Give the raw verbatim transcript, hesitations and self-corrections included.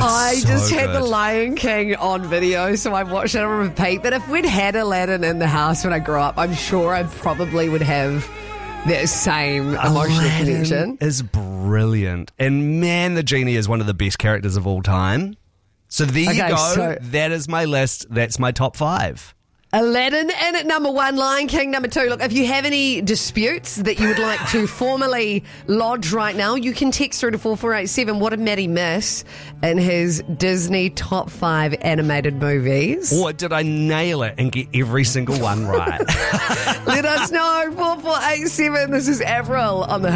I so just had good. The Lion King on video, so I watched it on repeat. But if we'd had Aladdin in the house when I grew up, I'm sure I probably would have that same emotional Aladdin connection. is brilliant. And man, the genie is one of the best characters of all time. So there Okay, you go. so- that is my list. That's my top five. Aladdin in at number one, Lion King number two. Look, if you have any disputes that you would like to formally lodge right now, you can text through to four four eight seven. What did Maddie miss in his Disney top five animated movies? Or did I nail it and get every single one right? Let us know, four four eight seven. This is Avril on the